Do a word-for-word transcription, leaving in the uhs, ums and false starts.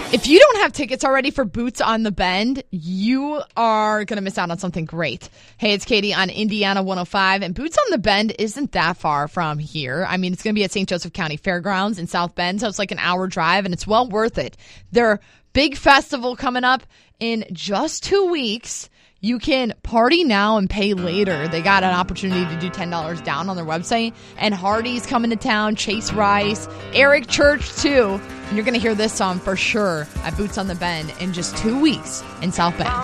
If you don't have tickets already for Boots on the Bend, you are going to miss out on something great. Hey, it's Katie on Indiana one oh five, and Boots on the Bend isn't that far from here. I mean, it's going to be at Saint Joseph County Fairgrounds in South Bend, so it's like an hour drive, and it's well worth it. Their big festival coming up in just two weeks. You can party now and pay later. They got an opportunity to do ten dollars down on their website. And Hardy's coming to town, Chase Rice, Eric Church too. And you're going to hear this song for sure at Boots on the Bend in just two weeks in South Bend.